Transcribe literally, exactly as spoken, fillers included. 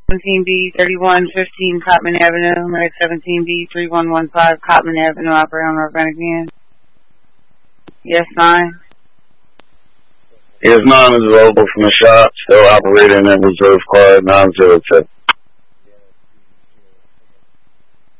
seventeen B, thirty-one fifteen Cotman Avenue, Medic seventeen B, three one one five Cotman Avenue, operator on organic again. Yes, nine. Yes, nine is available from the shop, still operating in reserve car nine zero two.